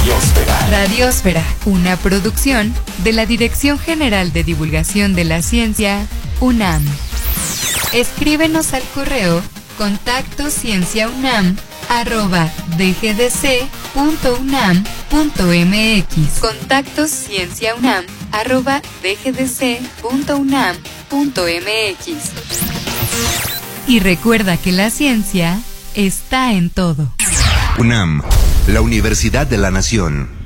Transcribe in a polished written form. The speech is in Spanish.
Radiosfera, una producción de la Dirección General de Divulgación de la Ciencia, UNAM. Escríbenos al correo contactoscienciaunam@dgdc.unam.mx. contactoscienciaunam@dgdc.unam.mx. Y recuerda que la ciencia está en todo. UNAM, la Universidad de la Nación.